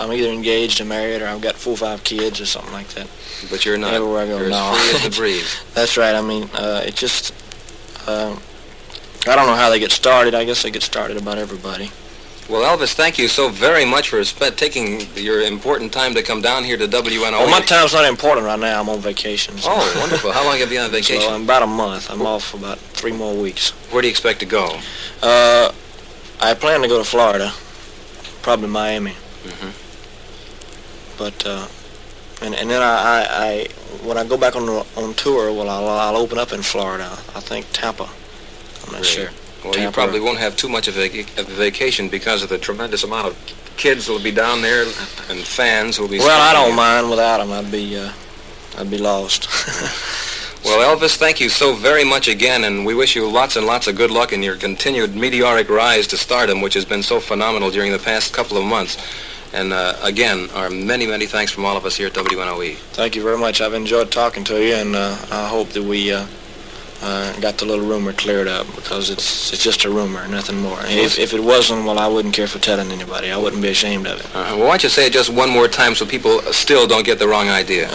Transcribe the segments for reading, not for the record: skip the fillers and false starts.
I'm either engaged or married, or I've got 4 or 5 kids or something like that. But you're not. Everywhere I go, you're no. as free as the breeze. That's right. I mean, it just, I don't know how they get started. I guess they get started about everybody. Well, Elvis, thank you so very much for taking your important time to come down here to WNOE. Well, my time's not important right now. I'm on vacation. So. Oh, wonderful. How long have you been on vacation? So, about a month. I'm off for about 3 more weeks. Where do you expect to go? I plan to go to Florida, probably Miami. Mm-hmm. But, and then I when I go back on tour, well, I'll open up in Florida. I think Tampa. I'm not sure. Well, you probably won't have too much of a vacation because of the tremendous amount of kids that will be down there and fans who will be... Well, I don't mind without them. I'd be lost. Well, Elvis, thank you so very much again, and we wish you lots and lots of good luck in your continued meteoric rise to stardom, which has been so phenomenal during the past couple of months. And again, our many, many thanks from all of us here at WNOE. Thank you very much. I've enjoyed talking to you, and I hope that we... got the little rumor cleared up, because it's just a rumor, nothing more. If it wasn't, well, I wouldn't care for telling anybody. I wouldn't be ashamed of it. Well, why don't you say it just one more time so people still don't get the wrong idea?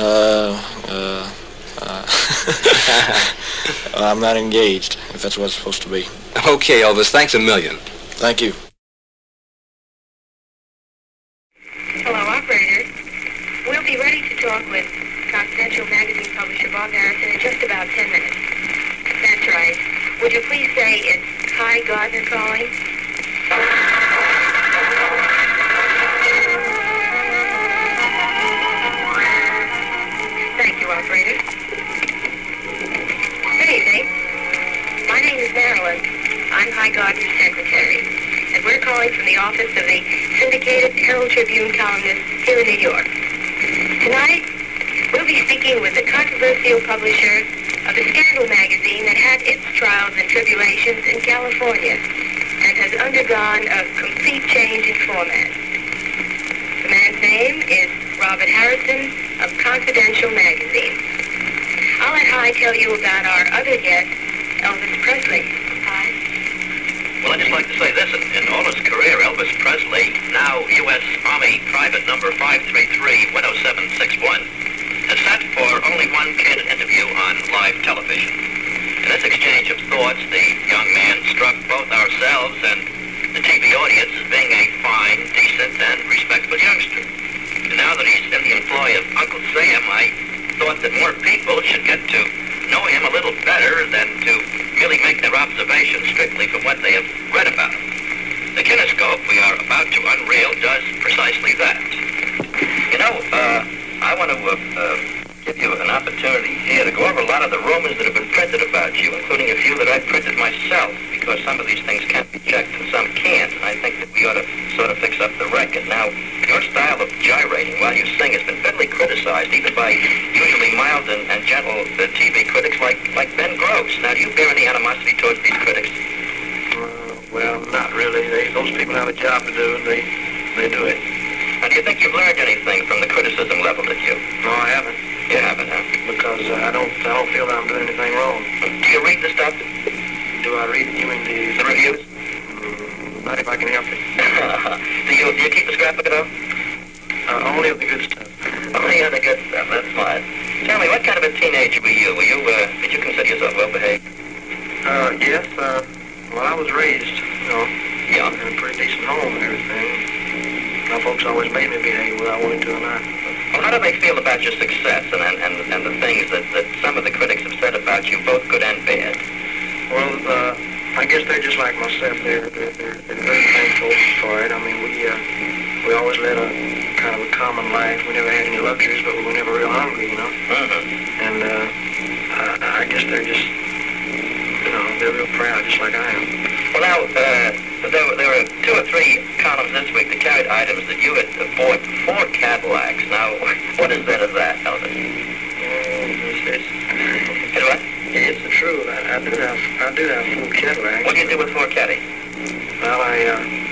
I'm not engaged, if that's what it's supposed to be. Okay, Elvis, thanks a million. Thank you. Hello, operator. We'll be ready to talk with Confidential magazine publisher Bob Harrison in just about 10 minutes. That's right. Would you please say it's Hi Gardner calling? Thank you, operator. Good evening. My name is Marilyn. I'm Hi Gardner's secretary, and we're calling from the office of the syndicated Herald Tribune columnist here in New York. Tonight, we'll be speaking with the controversial publisher of the Scandal magazine that had its trials and tribulations in California and has undergone a complete change in format. The man's name is Robert Harrison of Confidential magazine. I'll let Hi tell you about our other guest, Elvis Presley. Hi. Well, I'd just like to say this. In all his career, Elvis Presley, now U.S. Army Private Number 533-10761, has sat for only one candid interview on live television. In this exchange of thoughts, the young man struck both ourselves and the TV audience as being a fine, decent, and respectable youngster. And now that he's in the employ of Uncle Sam, I thought that more people should get to know him a little better than to merely make their observations strictly from what they have read about him. The kinescope we are about to unveil does precisely that. You know, I want to give you an opportunity here to go over a lot of the rumors that have been printed about you, including a few that I printed myself, because some of these things can't be checked and some can't, and I think that we ought to sort of fix up the record. Now, your style of gyrating while you sing has been bitterly criticized, even by usually mild and gentle TV critics like Ben Gross. Now, do you bear any animosity towards these critics? Well, not really. Those people have a job to do, and they do it. Now, do you think you've learned anything from the criticism leveled at you? No, I haven't. You haven't, huh? Because I don't feel that I'm doing anything wrong. Do you read the stuff? Do I read it? You mean The reviews? Not if I can help it. Do you keep a scrapbook at all? Only of the good stuff. Only of the good stuff, that's smart. Tell me, what kind of a teenager were you? Did you consider yourself well-behaved? Yes, well, I was raised, Yeah. in a pretty decent home and everything. My folks always made me behave whether I wanted to or not. Well, how do they feel about your success and the things that some of the critics have said about you, both good and bad? Well, I guess they're just like myself. They're very thankful for it. I mean, we always led a kind of a common life. We never had any luxuries, but we were never real hungry, Mm-hmm. And I guess they're just, they're real proud, just like I am. Well, now, there were 2 or 3 columns this week that carried items that you had bought 4 Cadillacs. Now, what is that of that, Elvis? It's what? It's the truth. I do have 4 Cadillacs. What do you do with 4 Caddies? Well, I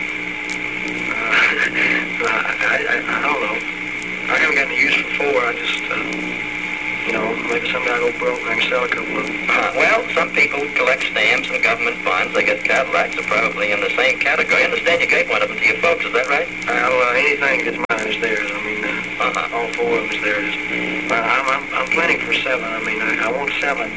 don't know. I haven't got any use for 4. I just, maybe someday I go broke and I can sell a couple of them. Well, some people collect stamps and government funds. I guess Cadillacs are probably in the same category. I understand you gave one of them to your folks. Is that right? Well, anything that's mine is theirs. All four of us there. I'm planning for 7. I mean, I want 7.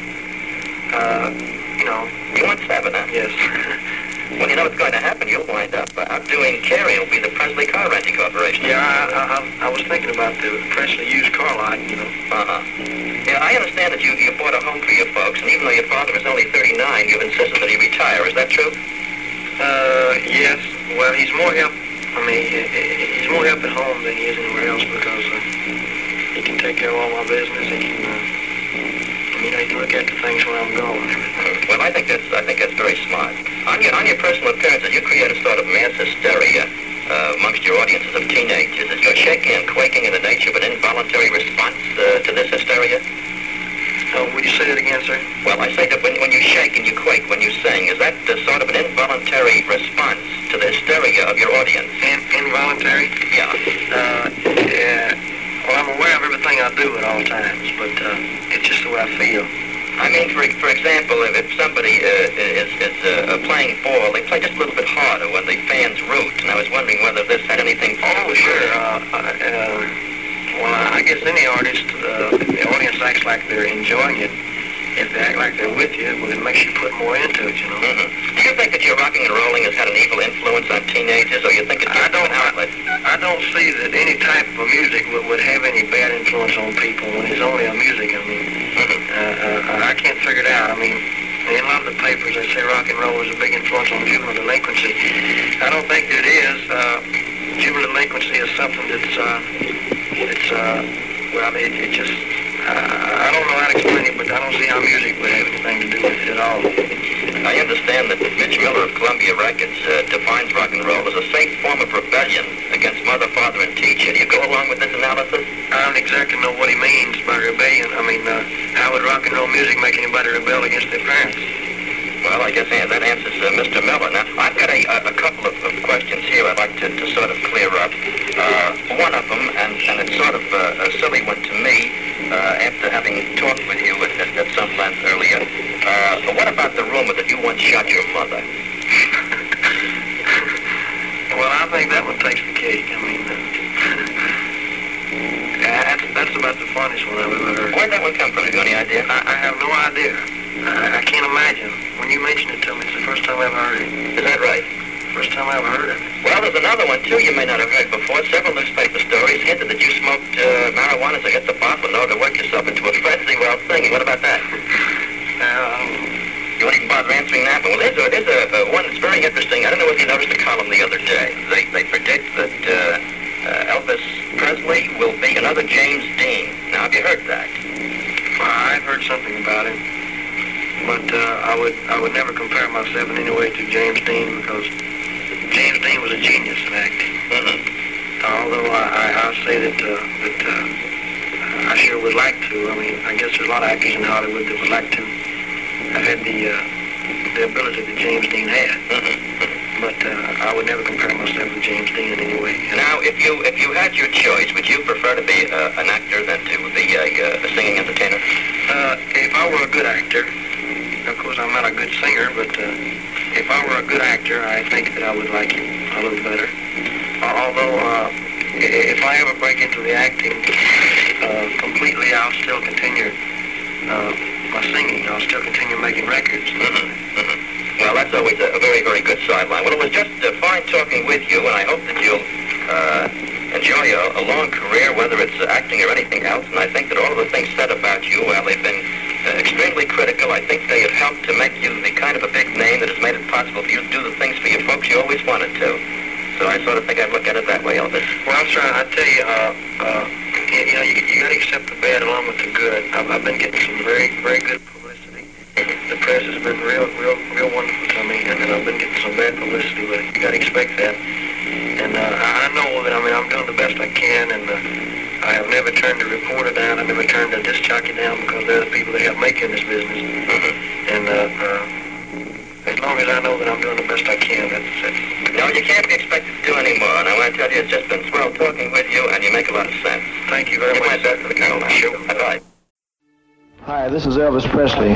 You want 7, huh? Yes. Well, you know what's going to happen. You'll wind up outdoing Carey. It'll be the Presley Car Renting Corporation. Yeah, I was thinking about the Presley used car lot, Uh-huh. Yeah, I understand that you bought a home for your folks, and even though your father is only 39, you've insisted that he retire. Is that true? Yes. Well, he's more help. I mean, he's more help at home than he is anywhere else because he can take care of all my business. He can, he can look after things when I'm gone. Well, I think that's very smart. On your personal appearances, you create a sort of mass hysteria amongst your audiences of teenagers. Is your shaking and quaking in the nature of an involuntary response to this hysteria? Would you say that again, sir? Well, I say that when you shake and you quake when you sing, is that sort of an involuntary response to the hysteria of your audience? Involuntary? Yeah. Yeah. Well, I'm aware of everything I do at all times, but it's just the way I feel. I mean, for example, if somebody is playing ball, they play just a little bit harder when the fans root, and I was wondering whether this had anything to do with it. Sure. Well, I guess any artist, the audience acts like they're enjoying it. If they act like they're with you, well, it makes you put more into it, Mm-hmm. Do you think that your rocking and rolling has had an evil influence on teenagers, or you think it's just an outlet? I don't see that any type of music would have any bad influence on people when it's only a music. I mean, I can't figure it out. I mean, in a lot of the papers, they say rock and roll is a big influence on juvenile delinquency. I don't think that it is. Juvenile delinquency is something that's well, it just, I don't know how to explain it, but I don't see how music would have anything to do with it at all. I understand that Mitch Miller of Columbia Records defines rock and roll as a safe form of rebellion against mother, father, and teacher. Do you go along with this analysis? I don't exactly know what he means by rebellion. I mean, how would rock and roll music make anybody rebel against their parents? Well, I guess that answers Mr. Miller. Now, I've got a couple of questions here I'd like to sort of clear up. One of them, and it's sort of a silly one to me, after having talked with you at some length earlier. What about the rumor that you once shot your mother? Well, I think that one takes the cake. I mean, that's about the funniest one I've ever heard. Where'd that one come from? Have you any idea? I have no idea. I can't imagine. When you mentioned it to me, it's the first time I ever heard it. Is that right? First time I ever heard it. Well, there's another one, too, you may not have heard before. Several newspaper stories hinted that you smoked marijuana to hit the bottle in order to work yourself into a frenzy while singing. What about that? You won't even bother answering that one. Well, there's a one that's very interesting. I don't know if you noticed the column the other day. They predict that Elvis Presley will be another James Dean. Now, have you heard that? I've heard something about it. But I would never compare myself in any way to James Dean because James Dean was a genius in acting. Mm-hmm. Although I'll say that I sure would like to. I mean, I guess there's a lot of actors in Hollywood that would like to have had the ability that James Dean had. Mm-hmm. But I would never compare myself to James Dean in any way. Now, if you had your choice, would you prefer to be an actor than to be a singing entertainer? If I were a good actor. Of course, I'm not a good singer, but if I were a good actor, I think that I would like it a little better. Although, if I ever break into the acting completely, I'll still continue my singing. I'll still continue making records. Mm-hmm. Mm-hmm. Well, that's always a very, very good sideline. Well, it was just fine talking with you, and I hope that you'll enjoy a long career, whether it's acting or anything else. And I think that all of the things said about you, well, they've been extremely critical. I think they have helped to make you the kind of a big name that has made it possible for you to do the things for your folks you always wanted to. So I sort of think I'd look at it that way, Elvis. Well, I'm trying. I tell you, you got to accept the bad along with the good. I've been getting some very, very good publicity. The press has been real wonderful to me, and then I've been getting some bad publicity. But you got to expect that. And I know that I'm doing the best I can, and I have never turned a reporter down. I've never turned a disc jockey down because they're the people that help make you in this business. Mm-hmm. And as long as I know that I'm doing the best I can, that's it. No, you can't be expected to do any more. And I want to tell you, it's just been swell talking with you, and you make a lot of sense. Thank you very much. Give my best to the Colonel now. Sure. Bye-bye. Hi, this is Elvis Presley.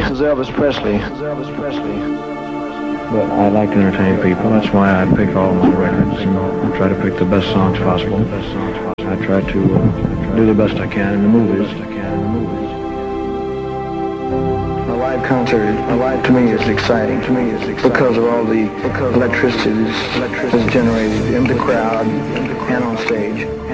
But I like to entertain people. That's why I pick all my records. I try to pick the best songs possible. I try to do the best I can in the movies. A live concert, to me, is exciting. Because of all the electricity that's generated in the crowd and on stage.